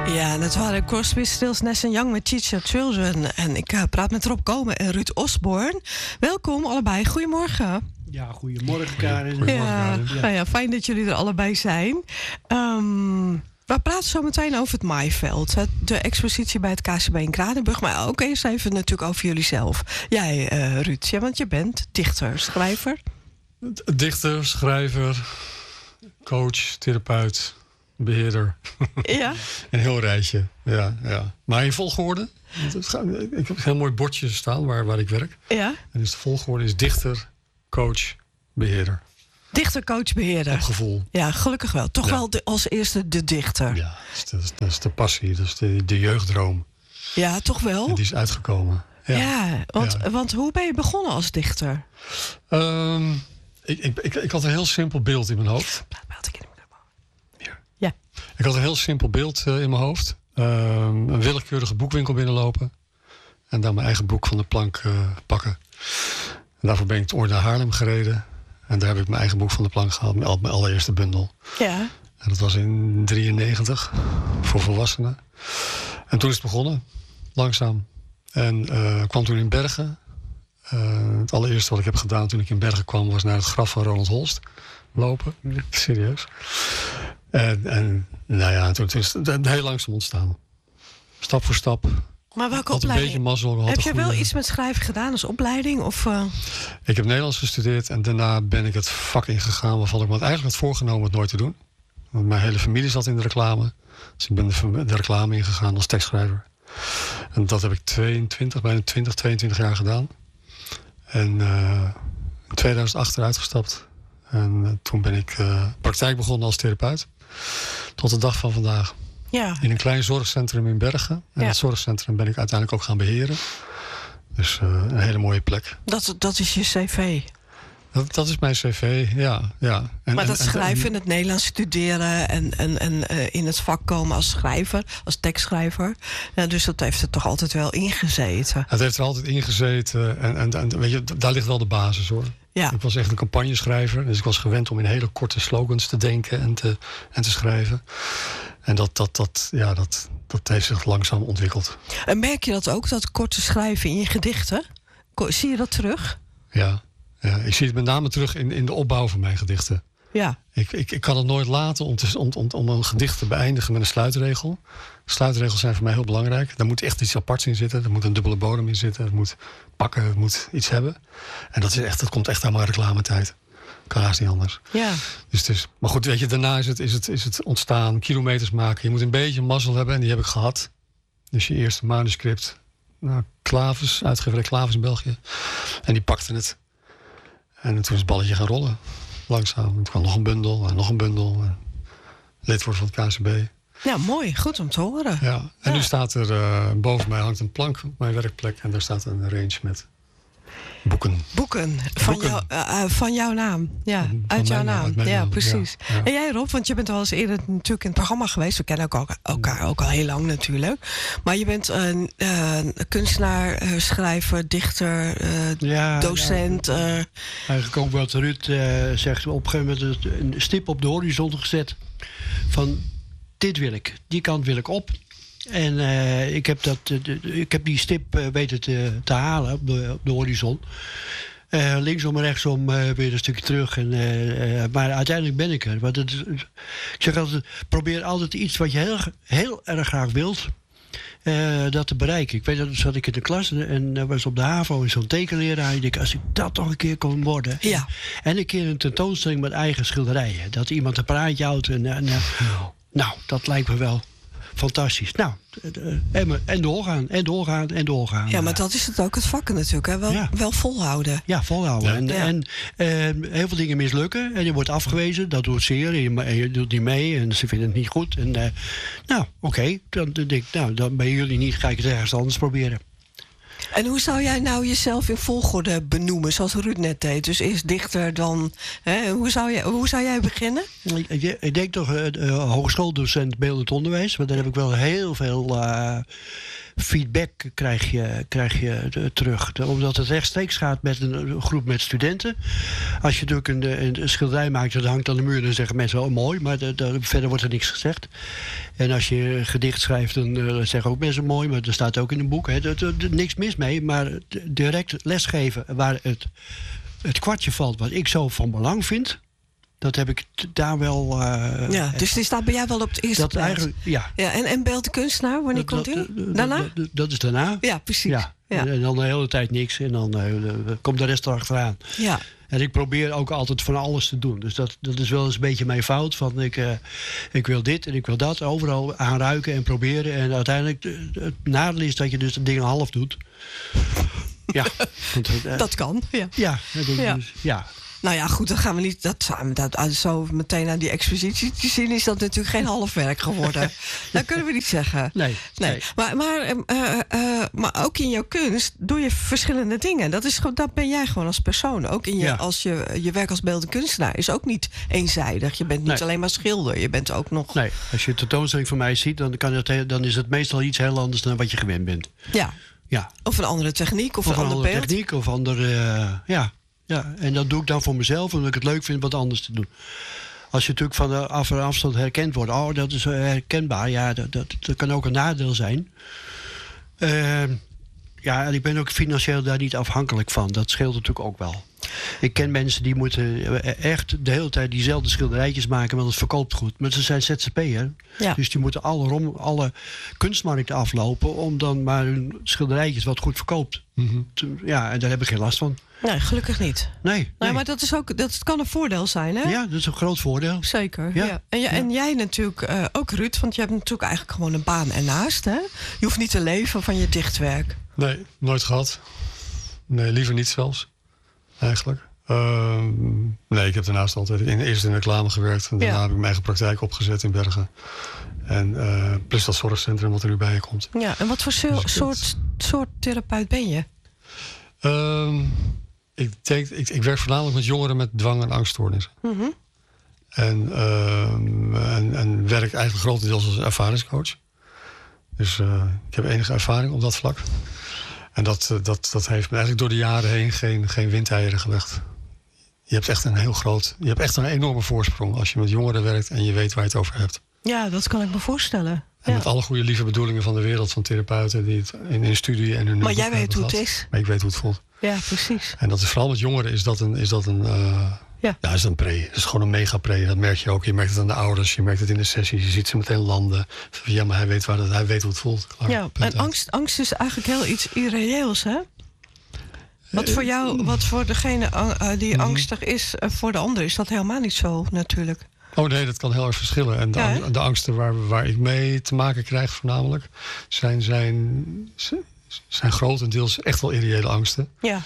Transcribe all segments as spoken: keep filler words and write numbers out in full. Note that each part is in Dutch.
Ja, dat waren Crosby, Stills, Nash and Young met Teach Your Children. En ik uh, praat met Rob Komen en Ruud Osborne. Welkom allebei, goedemorgen. Ja, goedemorgen Karin. Goedemorgen, ja, ja. Nou ja, fijn dat jullie er allebei zijn. Um, we praten zo meteen over het Maaiveld. De expositie bij het K C B in Kranenburg. Maar ook eerst even natuurlijk over jullie zelf. Jij, uh, Ruud, ja, want je bent dichter, schrijver. Dichter, schrijver, coach, therapeut, beheerder. Ja. Een heel rijtje, ja, ja. Maar in volgorde. Ik heb een heel mooi bordje staan waar, waar ik werk. Ja. En dus de volgorde is dichter, coach, beheerder. Dichter, coach, beheerder. Op gevoel. Ja, gelukkig wel. Toch ja. wel de, als eerste de dichter. Ja, dat is, dat is de passie, dat is de, de jeugddroom. Ja, toch wel? En die is uitgekomen. Ja, ja, want, ja. want hoe ben je begonnen als dichter? Um, ik, ik, ik, ik had een heel simpel beeld in mijn hoofd. Ja. Ik had een heel simpel beeld uh, in mijn hoofd. Uh, een willekeurige boekwinkel binnenlopen. En dan mijn eigen boek van de plank uh, pakken. En daarvoor ben ik het Oord naar Haarlem gereden. En daar heb ik mijn eigen boek van de plank gehaald. Mijn, mijn allereerste bundel. Ja. En dat was in drieënnegentig. Voor volwassenen. En toen is het begonnen. Langzaam. En uh, kwam toen in Bergen. Uh, het allereerste wat ik heb gedaan toen ik in Bergen kwam... was naar het graf van Ronald Holst lopen. Serieus. En, en nou ja, toen is het heel langzaam ontstaan. Stap voor stap. Maar welke had opleiding? Een beetje mazzel, had heb je goede... wel iets met schrijven gedaan als opleiding? Of, uh... Ik heb Nederlands gestudeerd en daarna ben ik het vak ingegaan... waarvan ik me eigenlijk had voorgenomen het nooit te doen. Want mijn hele familie zat in de reclame. Dus ik ben de, de reclame ingegaan als tekstschrijver. En dat heb ik tweeëntwintig, bijna twintig, tweeëntwintig jaar gedaan. En uh, in tweeduizend acht eruit gestapt. En uh, toen ben ik uh, praktijk begonnen als therapeut. Tot de dag van vandaag. Ja. In een klein zorgcentrum in Bergen. En ja. dat zorgcentrum ben ik uiteindelijk ook gaan beheren. Dus uh, een hele mooie plek. Dat, dat is je cv? Dat, dat is mijn cv, ja. ja. En, maar dat en, schrijven en, in het Nederlands studeren... en, en, en uh, in het vak komen als schrijver, als tekstschrijver. Ja, dus dat heeft er toch altijd wel ingezeten? Het heeft er altijd ingezeten. En, en, en weet je, daar ligt wel de basis, hoor. Ja. Ik was echt een campagneschrijver. Dus ik was gewend om in hele korte slogans te denken en te, en te schrijven. En dat, dat, dat, ja, dat, dat heeft zich langzaam ontwikkeld. En merk je dat ook, dat korte schrijven in je gedichten? Zie je dat terug? Ja, ja ik zie het met name terug in, in de opbouw van mijn gedichten. Ja. Ik, ik, ik kan het nooit laten om, te, om, om, om een gedicht te beëindigen met een sluitregel. Sluitregels zijn voor mij heel belangrijk. Daar moet echt iets aparts in zitten. Er moet een dubbele bodem in zitten. Het moet pakken, het moet iets hebben. En dat, is echt, dat komt echt aan mijn reclametijd. Kan haast niet anders. Ja. Dus het is, maar goed, weet je, daarna is het, is, het, is het ontstaan. Kilometers maken. Je moet een beetje mazzel hebben. En die heb ik gehad. Dus je eerste manuscript. Nou, Klaves, uitgeverij Klaves in België. En die pakte het. En toen is het balletje gaan rollen. Langzaam. En toen kwam nog een bundel en nog een bundel. En lid worden van het K C B. Ja, mooi. Goed om te horen. Ja. En ja. Nu staat er uh, boven mij hangt een plank op mijn werkplek. En daar staat een range met boeken. Boeken. Van, boeken. Jou, uh, van jouw naam. Ja, van uit jouw naam. naam. Uit mijn ja, naam. precies. Ja, ja. En jij Rob, want je bent al eens eerder natuurlijk in het programma geweest. We kennen elkaar, elkaar ook al heel lang natuurlijk. Maar je bent een uh, kunstenaar, uh, schrijver, dichter, uh, ja, docent. Nou, uh, eigenlijk ook wat Ruud uh, zegt. Op een gegeven moment een stip op de horizon gezet. Van dit wil ik. Die kant wil ik op. En uh, ik, heb dat, uh, de, ik heb die stip uh, weten te, te halen op de, op de horizon. Uh, linksom en rechtsom uh, weer een stukje terug. En, uh, uh, maar uiteindelijk ben ik er. Want het, ik zeg altijd, probeer altijd iets wat je heel, heel erg graag wilt... Uh, dat te bereiken. Ik weet dat zat ik in de klas en uh, was op de HAVO in zo'n tekenleraar. Ik denk, als ik dat toch een keer kon worden. Ja. En een keer een tentoonstelling met eigen schilderijen. Dat iemand een praatje houdt. En, en, uh, nou, dat lijkt me wel fantastisch. Nou, en, en doorgaan, en doorgaan, en doorgaan. Ja, maar dat is het ook, het vak natuurlijk. Hè? Wel, ja. wel volhouden. Ja, volhouden. Ja. En, Ja. en uh, heel veel dingen mislukken. En je wordt afgewezen. Dat doet zeer. En je, en je doet niet mee. En ze vinden het niet goed. En uh, nou, oké. Okay. Dan denk ik, nou, dan ben jullie niet. Ga ik het ergens anders proberen. En hoe zou jij nou jezelf in volgorde benoemen, zoals Ruud net deed? Dus eerst dichter, dan... Hè, hoe, zou jij, hoe zou jij beginnen? Ik, ik denk toch uh, uh, hogeschooldocent beeldend onderwijs. Want daar heb ik wel heel veel uh, feedback krijg je, krijg je uh, terug. De, omdat het rechtstreeks gaat met een, een groep met studenten. Als je natuurlijk een, een, een schilderij maakt, dat hangt aan de muur... dan zeggen mensen, oh mooi, maar de, de, verder wordt er niks gezegd. En als je een gedicht schrijft, dan uh, zeggen ook mensen mooi, maar dat staat ook in een boek. Hè. Er, er, er, niks mis mee, maar direct lesgeven waar het, het kwartje valt, wat ik zo van belang vind, dat heb ik t- daar wel. Uh, ja, dus die staat bij jou wel op het eerste dat plaats. eigenlijk, ja. Ja, en, en beeld de kunstenaar, wanneer Dat- komt dat- die? dat- Daarna? Dat, dat, dat is daarna. Ja, precies. Ja. Ja. En, en dan de hele tijd niks en dan uh, komt de rest erachteraan. Ja. En ik probeer ook altijd van alles te doen. Dus dat, dat is wel eens een beetje mijn fout. Van ik, uh, ik wil dit en ik wil dat. Overal aanruiken en proberen. En uiteindelijk, uh, het nadeel is dat je dus de dingen half doet. Ja. Want, uh, Dat kan, ja. ja, dat denk ik Ja. dus, ja. Nou ja, goed, dan gaan we niet dat, dat, dat zo meteen aan die expositie te zien. Is dat natuurlijk geen halfwerk geworden. Dat kunnen we niet zeggen. Nee. Nee. nee. Maar, maar, uh, uh, maar ook in jouw kunst doe je verschillende dingen. Dat, is, gewoon- dat ben jij gewoon als persoon. Ook in je, Ja. als je, je werk als beeldend kunstenaar is ook niet eenzijdig. Je bent niet Nee. alleen maar schilder. Je bent ook nog. Nee, als je een tentoonstelling van mij ziet, dan, kan het, he- dan is het meestal iets heel anders dan wat je gewend bent. Ja. Ja. Of een andere techniek of, Of een een ander andere beeld. techniek of andere. Uh, ja. ja. En dat doe ik dan voor mezelf, omdat ik het leuk vind wat anders te doen. Als je natuurlijk van de af- afstand herkend wordt, oh, dat is herkenbaar. Ja, dat, dat, dat kan ook een nadeel zijn. Uh, ja, en ik ben ook financieel daar niet afhankelijk van. Dat scheelt natuurlijk ook wel. Ik ken mensen die moeten echt de hele tijd diezelfde schilderijtjes maken, want het verkoopt goed. Maar ze zijn Z Z P'er. Ja. Dus die moeten alle, rom, alle kunstmarkten aflopen om dan maar hun schilderijtjes wat goed verkoopt. Mm-hmm. Ja, en daar heb ik geen last van. Nee, gelukkig niet. Nee, nee. Nee, maar dat, is ook, dat kan een voordeel zijn, hè? Ja, dat is een groot voordeel. Zeker. Ja. Ja. En, ja, en jij natuurlijk uh, ook, Ruud, want je hebt natuurlijk eigenlijk gewoon een baan ernaast, hè? Je hoeft niet te leven van je dichtwerk. Nee, nooit gehad. Nee, liever niet zelfs. Eigenlijk. Uh, nee, ik heb daarnaast altijd in, eerst in de reclame gewerkt. En daarna Ja. heb ik mijn eigen praktijk opgezet in Bergen. En uh, plus dat zorgcentrum wat er nu bij je komt. Ja, en wat voor so- Dus soort, soort therapeut ben je? Uh, ik, denk, ik, ik werk voornamelijk met jongeren met dwang- en angststoornissen. Mm-hmm. En, uh, en, en werk eigenlijk grotendeels als ervaringscoach. Dus uh, ik heb enige ervaring op dat vlak. En dat, uh, dat, dat heeft me eigenlijk door de jaren heen geen, geen windeieren gelegd. Je hebt echt een heel groot, je hebt echt een enorme voorsprong als je met jongeren werkt en je weet waar je het over hebt. Ja, dat kan ik me voorstellen. En Ja. met alle goede lieve bedoelingen van de wereld van therapeuten die het in hun studie en hun Maar boek jij weet hebben hoe het gehad. is. Maar ik weet hoe het voelt. Ja, precies. En dat is vooral met jongeren is dat een, is dat een, uh, Ja. ja, is dat een pre. Het is gewoon een mega pre. Dat merk je ook. Je merkt het aan de ouders, je merkt het in de sessies, je ziet ze meteen landen. Ja, maar hij weet waar dat, hij weet hoe het voelt. Klaar, Ja, punt en uit. angst, angst is eigenlijk heel iets irreëels, hè? Wat voor jou, wat voor degene uh, die Mhm. angstig is, uh, voor de ander is dat helemaal niet zo, natuurlijk. Oh nee, dat kan heel erg verschillen. En de, Ja, ang- de angsten waar, waar ik mee te maken krijg voornamelijk... zijn, zijn, zijn grotendeels echt wel irreële angsten. Ja,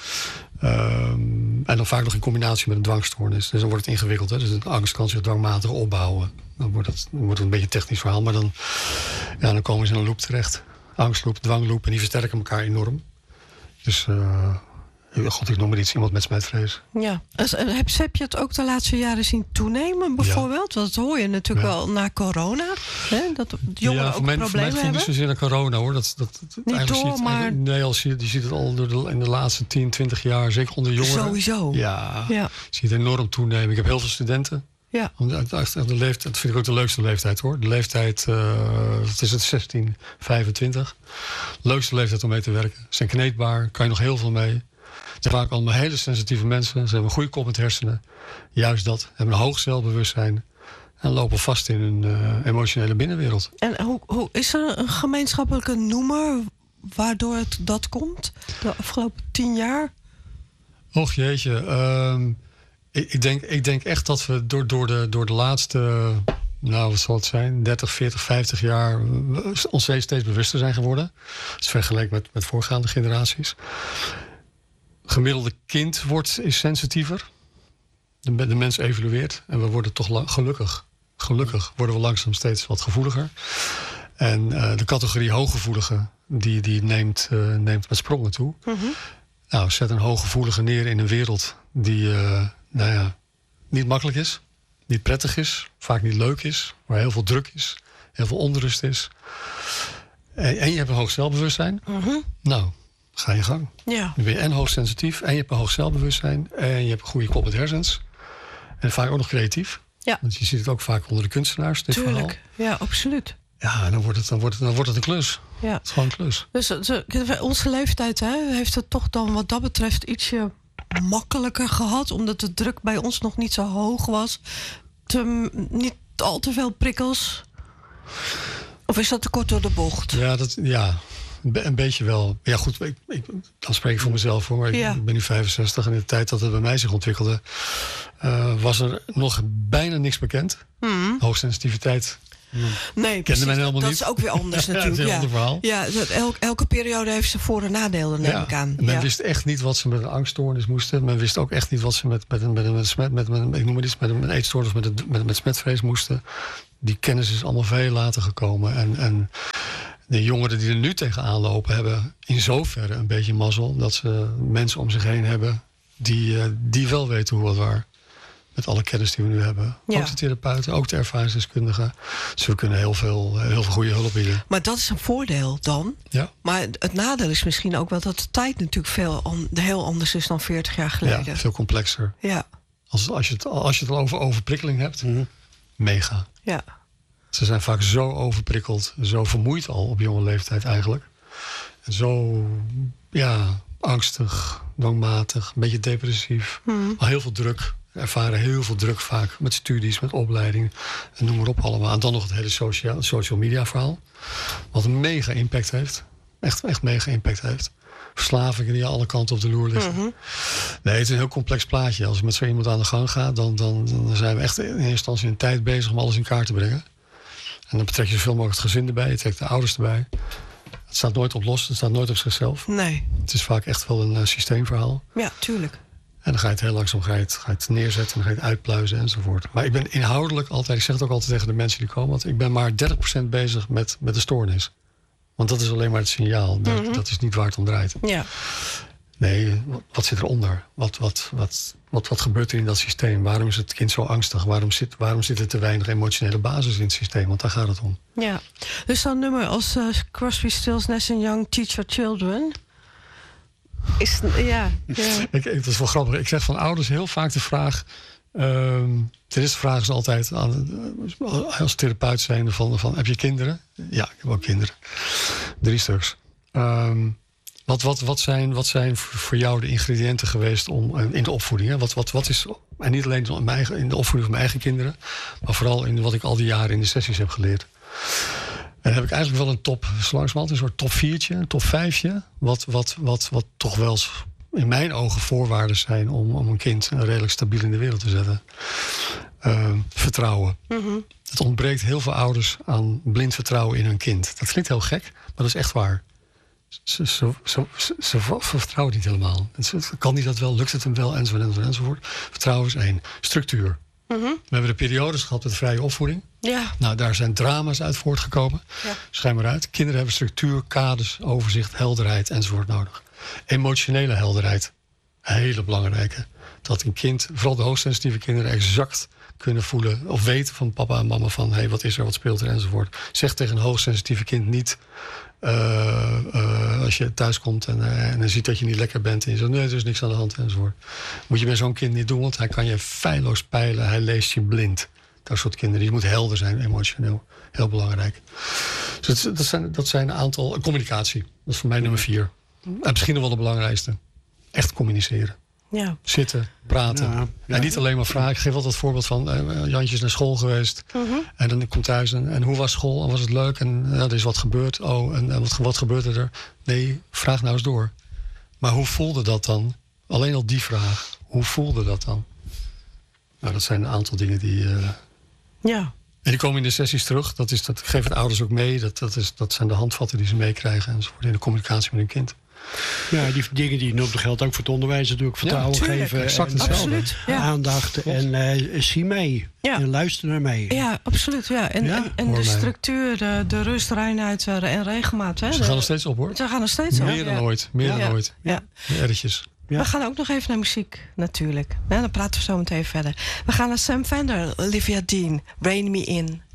Um, en dan vaak nog in combinatie met een dwangstoornis. Dus dan wordt het ingewikkeld. Hè? Dus een angst kan zich dwangmatig opbouwen. Dan wordt het, dan wordt het een beetje een technisch verhaal. Maar dan, ja, dan komen ze in een loop terecht. Angstloop, dwangloop. En die versterken elkaar enorm. Dus... Uh, God, ik noem maar iets, iemand met smetvrees. ja. Dus, en heb, heb je het ook de laatste jaren zien toenemen, bijvoorbeeld? Want dat hoor je natuurlijk Ja. wel na corona. Hè? Dat jongeren ja, ook voor mij, voor mij problemen ging hebben. niet zozeer naar corona hoor. Dat, dat, dat, Niet eigenlijk door, ziet, maar- Nee, als je, je ziet het al door de, in de laatste tien, twintig jaar, zeker onder jongeren. Sowieso. Ja, Ja. je ziet het enorm toenemen. Ik heb heel veel studenten. Ja. Want uit- uit- uit de leeftijd, dat vind ik ook de leukste leeftijd hoor. De leeftijd, uh, wat is het, zestien, vijfentwintig. Leukste leeftijd om mee te werken. Ze zijn kneedbaar, kan je nog heel veel mee. Het zijn vaak allemaal hele sensitieve mensen. Ze hebben een goede kop met hersenen. Juist dat. Hebben een hoog zelfbewustzijn. En lopen vast in een uh, emotionele binnenwereld. En hoe, hoe is er een gemeenschappelijke noemer waardoor het dat komt? De afgelopen tien jaar? Och jeetje. Um, ik, ik, denk, ik denk echt dat we door, door, de, door de laatste... Nou, wat zal het zijn? dertig, veertig, vijftig jaar... ons steeds, steeds bewuster zijn geworden. Dat is vergeleken met, met voorgaande generaties. Gemiddelde kind wordt, is sensitiever. De, de mens evolueert. En we worden toch lang, gelukkig... Gelukkig worden we langzaam steeds wat gevoeliger. En uh, de categorie hooggevoelige... die, die neemt, uh, neemt met sprongen toe. Mm-hmm. Nou, zet een hooggevoelige neer in een wereld... die uh, nou ja, niet makkelijk is. Niet prettig is. Vaak niet leuk is. Waar heel veel druk is. Heel veel onrust is. En, en je hebt een hoog zelfbewustzijn. Mm-hmm. Nou, ga je gang. Ja. Dan ben je en hoogsensitief. En je hebt een hoog zelfbewustzijn. En je hebt een goede kop met hersens. En vaak ook nog creatief. Ja. Want je ziet het ook vaak onder de kunstenaars, dit verhaal. Tuurlijk. Ja, absoluut. Ja, dan wordt het, dan wordt het, dan wordt het een klus. Ja. Het is gewoon een klus. Dus, dus onze leeftijd hè, heeft het toch dan wat dat betreft ietsje makkelijker gehad. Omdat de druk bij ons nog niet zo hoog was. Te, niet al te veel prikkels. Of is dat te kort door de bocht? Ja, dat, ja een beetje wel. Ja goed, ik, ik, dan spreek ik voor mezelf hoor. Maar Ja. ik ben nu vijfenzestig en in de tijd dat het bij mij zich ontwikkelde... Uh, was er nog bijna niks bekend. Hmm. Hoogsensitiviteit... Nee, precies. dat, dat niet. Is ook weer anders natuurlijk. Ja, dat is een ander verhaal. Ja, dat elk, elke periode heeft zijn voor- en nadelen, neem ja, ik aan. Men ja. wist echt niet wat ze met een angststoornis moesten. Men wist ook echt niet wat ze met, met, een, met, een, met, een smet, met, met, ik noem maar iets, met een eetstoornis of met, een, met, met smetvrees moesten. Die kennis is allemaal veel later gekomen. En, en de jongeren die er nu tegenaan lopen hebben in zoverre een beetje mazzel. Dat ze mensen om zich heen hebben die, uh, die wel weten hoe het waar. Met alle kennis die we nu hebben. Ja. Ook de therapeuten, ook de ervaringsdeskundigen. Dus we kunnen heel veel, heel veel goede hulp bieden. Maar dat is een voordeel dan. Ja. Maar het nadeel is misschien ook wel dat de tijd natuurlijk veel an- heel anders is dan veertig jaar geleden. Ja, veel complexer. Ja. Als, als, je het, als je het al over overprikkeling hebt, mm-hmm. mega. Ja. Ze zijn vaak zo overprikkeld, zo vermoeid al op jonge leeftijd eigenlijk. En zo, ja, angstig, dwangmatig, een beetje depressief. Mm. Al heel veel druk. Ervaren heel veel druk vaak met studies, met opleiding. En noem maar op allemaal. En dan nog het hele social, social media verhaal. Wat een mega impact heeft. Echt, echt mega impact heeft. Verslavingen die alle kanten op de loer liggen. Mm-hmm. Nee, het is een heel complex plaatje. Als je met zo iemand aan de gang gaat, dan, dan, dan zijn we echt in eerste instantie een tijd bezig om alles in kaart te brengen. En dan betrek je zoveel mogelijk het gezin erbij, je trekt de ouders erbij. Het staat nooit op los, het staat nooit op zichzelf. Nee. Het is vaak echt wel een uh, systeemverhaal. Ja, tuurlijk. En dan ga je het heel langzaam ga je het, ga je het neerzetten, en dan ga je het uitpluizen enzovoort. Maar ik ben inhoudelijk altijd, ik zeg het ook altijd tegen de mensen die komen, want ik ben maar dertig procent bezig met, met de stoornis. Want dat is alleen maar het signaal. Dat, mm-hmm. dat is niet waar het om draait. Ja. Nee, wat, wat zit eronder? Wat, wat, wat, wat, wat gebeurt er in dat systeem? Waarom is het kind zo angstig? Waarom zit, waarom zit er te weinig emotionele basis in het systeem? Want daar gaat het om. Ja, dus zo'n nummer als uh, Crosby, Stills, Nash and Young, Teach Your Children. Is, ja, ja. ik, het is wel grappig. Ik zeg van ouders heel vaak de vraag... Um, ten eerste vragen ze altijd aan, als therapeut zijn van, van... heb je kinderen? Ja, ik heb ook kinderen. Drie stuks. Um, wat, wat, wat, zijn, wat zijn voor jou de ingrediënten geweest om, in de opvoeding? Hè? Wat, wat, wat is, en niet alleen in, mijn eigen, in de opvoeding van mijn eigen kinderen... maar vooral in wat ik al die jaren in de sessies heb geleerd. En dan heb ik eigenlijk wel een top, zo langzamerhand een soort top viertje, een top vijfje... wat, wat, wat, wat toch wel in mijn ogen voorwaarden zijn om, om een kind redelijk stabiel in de wereld te zetten. Uh, vertrouwen. Mm-hmm. Het ontbreekt heel veel ouders aan blind vertrouwen in hun kind. Dat klinkt heel gek, maar dat is echt waar. Ze, ze, ze, ze, ze vertrouwen niet helemaal. Kan hij dat wel? Lukt het hem wel? Enzovoort, enzovoort, enzovoort. Vertrouwen is één. Structuur. Mm-hmm. We hebben de periodes gehad met vrije opvoeding. Ja. Nou, daar zijn drama's uit voortgekomen. Ja. Schijn maar uit. Kinderen hebben structuur, kaders, overzicht, helderheid enzovoort nodig. Emotionele helderheid. Hele belangrijke. Dat een kind, vooral de hoogsensitieve kinderen, exact kunnen voelen of weten van papa en mama van... hé, hey, wat is er, wat speelt er enzovoort. Zeg tegen een hoogsensitieve kind niet... Uh, uh, als je thuis komt en, uh, en dan ziet dat je niet lekker bent... en je zegt, nee, er is niks aan de hand enzovoort. Moet je bij zo'n kind niet doen, want hij kan je feilloos peilen. Hij leest je blind. Dat soort kinderen. Die moet helder zijn, emotioneel. Heel belangrijk. Dus dat, dat, zijn, dat zijn een aantal... Communicatie. Dat is voor mij nummer vier. En misschien nog wel de belangrijkste. Echt communiceren. Ja. Zitten, praten. Ja, ja. En niet alleen maar vragen. Ik geef altijd het voorbeeld van... Uh, Jantje is naar school geweest. Mm-hmm. En dan komt thuis. En, en hoe was school? En was het leuk? En uh, er is wat gebeurd. Oh, en, en wat, wat gebeurde er? Nee, vraag nou eens door. Maar hoe voelde dat dan? Alleen al die vraag. Hoe voelde dat dan? Nou, dat zijn een aantal dingen die... Uh, ja. En die komen in de sessies terug. Dat, is, dat geven de ouders ook mee. Dat, dat, is, dat zijn de handvatten die ze meekrijgen. Enzovoort in de communicatie met hun kind. Ja, die dingen die noemen geldt ook voor het onderwijs natuurlijk. Vertrouwen ja, geven. Exact en, hetzelfde. Ja. Aandacht. Klopt. En uh, zie mee. Ja. En luister naar mij. Ja, absoluut. Ja. En, ja? en, en de structuur, de, de rust, reinheid en regelmaat. Hè? Ze gaan nog steeds op, hoor. Ze gaan nog steeds op. Meer dan ja. ooit. Meer ja. dan ooit. Ja. Erretjes. Ja. We gaan ook nog even naar muziek, natuurlijk. Ja, dan praten we zo meteen verder. We gaan naar Sam Fender, Olivia Dean, Rain Me In.